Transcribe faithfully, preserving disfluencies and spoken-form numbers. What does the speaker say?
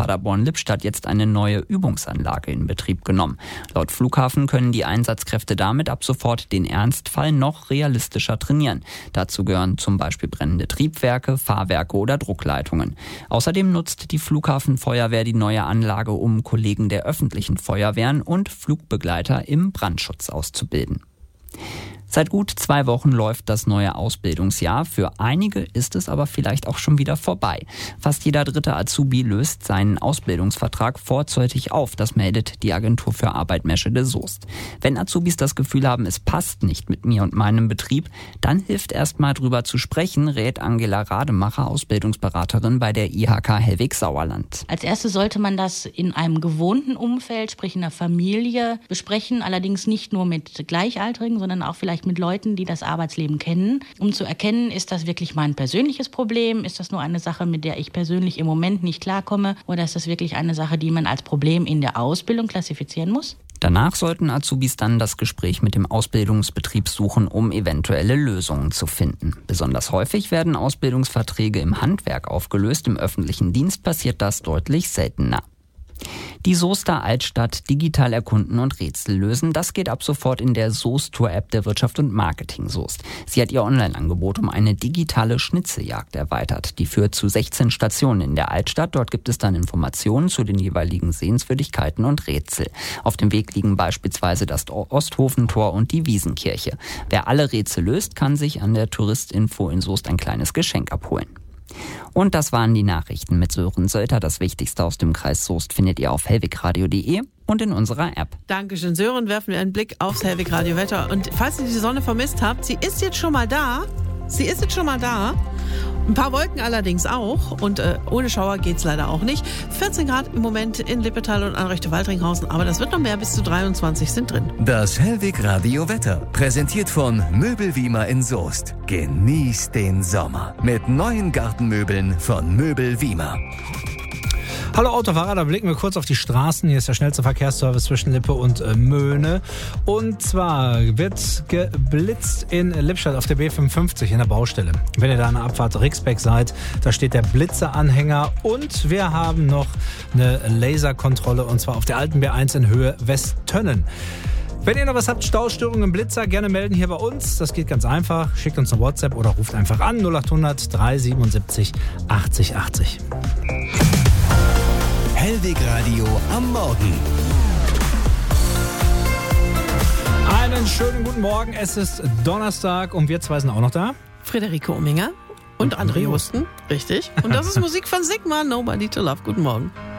Paderborn-Lippstadt jetzt eine neue Übungsanlage in Betrieb genommen. Laut Flughafen können die Einsatzkräfte damit ab sofort den Ernstfall noch realistischer trainieren. Dazu gehören zum Beispiel brennende Triebwerke, Fahrwerke oder Druckleitungen. Außerdem nutzt die Flughafenfeuerwehr die neue Anlage, um Kollegen der öffentlichen Feuerwehren und Flugbegleiter im Brandschutz auszubilden. Seit gut zwei Wochen läuft das neue Ausbildungsjahr. Für einige ist es aber vielleicht auch schon wieder vorbei. Fast jeder dritte Azubi löst seinen Ausbildungsvertrag vorzeitig auf. Das meldet die Agentur für Arbeit Meschede Soest. Wenn Azubis das Gefühl haben, es passt nicht mit mir und meinem Betrieb, dann hilft erst mal drüber zu sprechen, rät Angela Rademacher, Ausbildungsberaterin bei der I H K Hellwig Sauerland. Als erstes sollte man das in einem gewohnten Umfeld, sprich in der Familie, besprechen. Allerdings nicht nur mit Gleichaltrigen, sondern auch vielleicht mit Leuten, die das Arbeitsleben kennen, um zu erkennen, ist das wirklich mein persönliches Problem? Ist das nur eine Sache, mit der ich persönlich im Moment nicht klarkomme? Oder ist das wirklich eine Sache, die man als Problem in der Ausbildung klassifizieren muss? Danach sollten Azubis dann das Gespräch mit dem Ausbildungsbetrieb suchen, um eventuelle Lösungen zu finden. Besonders häufig werden Ausbildungsverträge im Handwerk aufgelöst. Im öffentlichen Dienst passiert das deutlich seltener. Die Soester Altstadt digital erkunden und Rätsel lösen. Das geht ab sofort in der Soest-Tour-App der Wirtschaft und Marketing Soest. Sie hat ihr Online-Angebot um eine digitale Schnitzeljagd erweitert. Die führt zu sechzehn Stationen in der Altstadt. Dort gibt es dann Informationen zu den jeweiligen Sehenswürdigkeiten und Rätsel. Auf dem Weg liegen beispielsweise das Osthofentor und die Wiesenkirche. Wer alle Rätsel löst, kann sich an der Touristinfo in Soest ein kleines Geschenk abholen. Und das waren die Nachrichten mit Sören Sölter. Das Wichtigste aus dem Kreis Soest findet ihr auf hellwigradio punkt de und in unserer App. Dankeschön, Sören. Werfen wir einen Blick aufs Hellwig Radio Wetter. Und falls ihr die Sonne vermisst habt, sie ist jetzt schon mal da. Sie ist jetzt schon mal da. Ein paar Wolken allerdings auch. Und äh, ohne Schauer geht's leider auch nicht. vierzehn Grad im Moment in Lippetal und Anrechte-Waldringhausen. Aber das wird noch mehr, bis zu dreiundzwanzig sind drin. Das Hellwig Radio Wetter. Präsentiert von Möbelwiemer in Soest. Genießt den Sommer. Mit neuen Gartenmöbeln von Möbelwiemer. Hallo Autofahrer, da blicken wir kurz auf die Straßen. Hier ist der schnellste Verkehrsservice zwischen Lippe und äh, Möhne. Und zwar wird geblitzt in Lippstadt auf der B fünfundfünfzig in der Baustelle. Wenn ihr da an der Abfahrt Rixbeck seid, da steht der Blitzeranhänger. Und wir haben noch eine Laserkontrolle und zwar auf der alten B eins in Höhe Westtönnen. Wenn ihr noch was habt, Staustörungen im Blitzer, gerne melden hier bei uns. Das geht ganz einfach. Schickt uns eine WhatsApp oder ruft einfach an null acht hundert dreihundertsiebenundsiebzig achtzig achtzig. Hellwig Radio am Morgen. Einen schönen guten Morgen. Es ist Donnerstag und wir zwei sind auch noch da. Friederike Ominger und, und André Husten. Richtig. Und das ist Musik von Sigma, Nobody to Love. Guten Morgen.